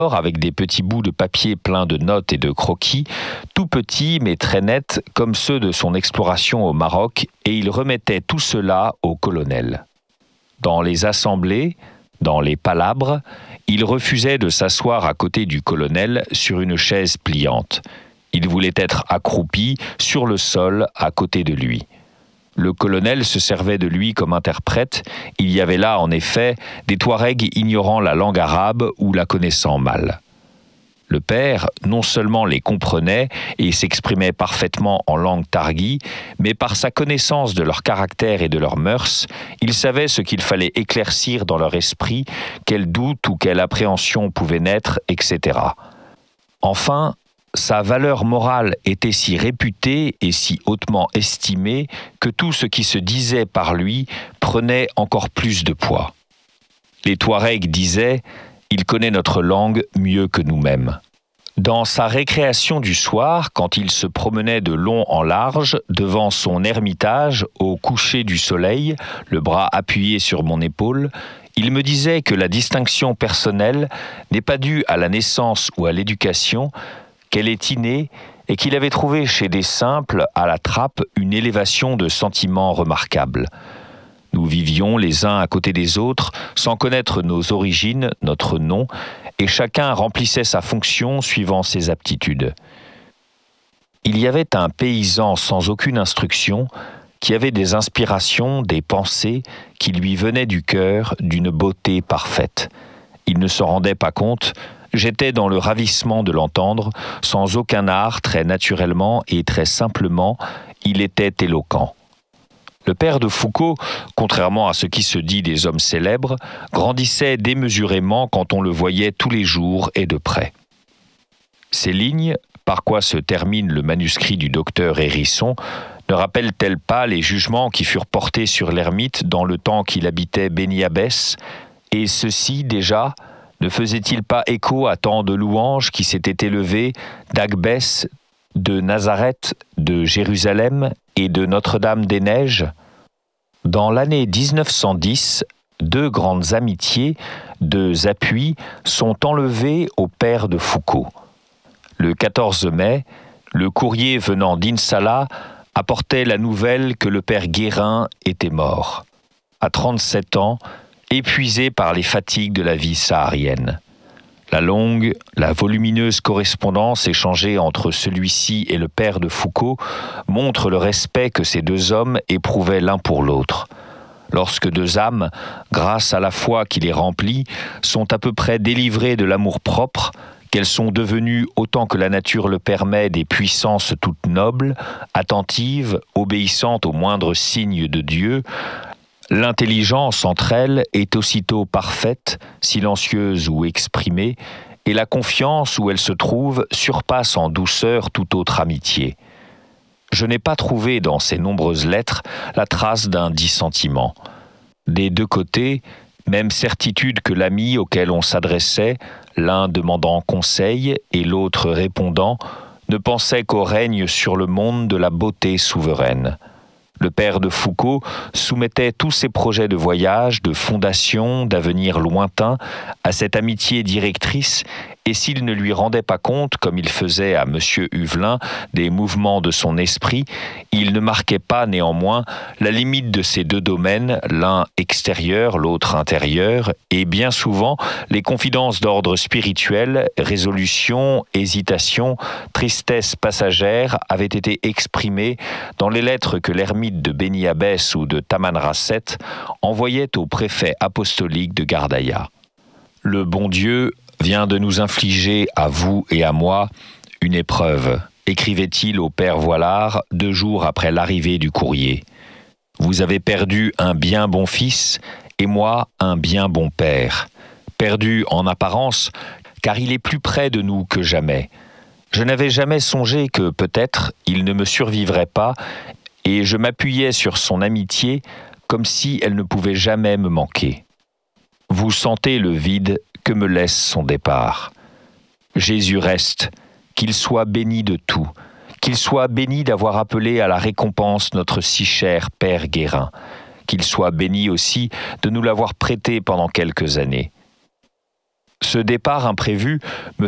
avec des petits bouts de papier pleins de notes et de croquis, tout petits mais très nets comme ceux de son exploration au Maroc, et il remettait tout cela au colonel. Dans les assemblées, dans les palabres, il refusait de s'asseoir à côté du colonel sur une chaise pliante. Il voulait être accroupi sur le sol à côté de lui. Le colonel se servait de lui comme interprète. Il y avait là, en effet, des Touaregs ignorant la langue arabe ou la connaissant mal. Le père, non seulement les comprenait et s'exprimait parfaitement en langue targhi, mais par sa connaissance de leur caractère et de leurs mœurs, il savait ce qu'il fallait éclaircir dans leur esprit, quel doute ou quelle appréhension pouvait naître, etc. Enfin, sa valeur morale était si réputée et si hautement estimée que tout ce qui se disait par lui prenait encore plus de poids. Les Touaregs disaient « Il connaît notre langue mieux que nous-mêmes ». Dans sa récréation du soir, quand il se promenait de long en large devant son ermitage au coucher du soleil, le bras appuyé sur mon épaule, il me disait que la distinction personnelle n'est pas due à la naissance ou à l'éducation, qu'elle est innée et qu'il avait trouvé chez des simples, à la trappe, une élévation de sentiments remarquable. Nous vivions les uns à côté des autres, sans connaître nos origines, notre nom, et chacun remplissait sa fonction suivant ses aptitudes. Il y avait un paysan sans aucune instruction, qui avait des inspirations, des pensées, qui lui venaient du cœur d'une beauté parfaite. Il ne se rendait pas compte. J'étais dans le ravissement de l'entendre, sans aucun art, très naturellement et très simplement, il était éloquent. Le père de Foucault, contrairement à ce qui se dit des hommes célèbres, grandissait démesurément quand on le voyait tous les jours et de près. Ces lignes, par quoi se termine le manuscrit du docteur Hérisson, ne rappellent-elles pas les jugements qui furent portés sur l'ermite dans le temps qu'il habitait Beni Abbès, et ceci déjà ne faisait-il pas écho à tant de louanges qui s'étaient élevées d'Agbès, de Nazareth, de Jérusalem et de Notre-Dame-des-Neiges ? Dans l'année 1910, deux grandes amitiés, deux appuis sont enlevés au père de Foucault. Le 14 mai, le courrier venant d'Insallah apportait la nouvelle que le père Guérin était mort. À 37 ans, épuisé par les fatigues de la vie saharienne. La longue, la volumineuse correspondance échangée entre celui-ci et le père de Foucault montre le respect que ces deux hommes éprouvaient l'un pour l'autre. Lorsque deux âmes, grâce à la foi qui les remplit, sont à peu près délivrées de l'amour-propre, qu'elles sont devenues, autant que la nature le permet, des puissances toutes nobles, attentives, obéissantes aux moindres signes de Dieu, l'intelligence entre elles est aussitôt parfaite, silencieuse ou exprimée, et la confiance où elle se trouve surpasse en douceur toute autre amitié. Je n'ai pas trouvé dans ces nombreuses lettres la trace d'un dissentiment. Des deux côtés, même certitude que l'ami auquel on s'adressait, l'un demandant conseil et l'autre répondant, ne pensait qu'au règne sur le monde de la beauté souveraine. Le père de Foucault soumettait tous ses projets de voyage, de fondation, d'avenir lointain à cette amitié directrice, et s'il ne lui rendait pas compte, comme il faisait à M. Huvelin, des mouvements de son esprit, il ne marquait pas néanmoins la limite de ces deux domaines, l'un extérieur, l'autre intérieur, et bien souvent les confidences d'ordre spirituel, résolution, hésitation, tristesse passagère avaient été exprimées dans les lettres que l'ermite de Beni Abbès ou de Tamanrasset envoyait au préfet apostolique de Gardaïa. Le bon Dieu vient de nous infliger, à vous et à moi, une épreuve, écrivait-il au père Voilard 2 jours après l'arrivée du courrier. Vous avez perdu un bien bon fils et moi un bien bon père. Perdu en apparence, car il est plus près de nous que jamais. Je n'avais jamais songé que, peut-être, il ne me survivrait pas, et je m'appuyais sur son amitié comme si elle ne pouvait jamais me manquer. Vous sentez le vide que me laisse son départ. Jésus reste, qu'il soit béni de tout, qu'il soit béni d'avoir appelé à la récompense notre si cher Père Guérin, qu'il soit béni aussi de nous l'avoir prêté pendant quelques années. Ce départ imprévu me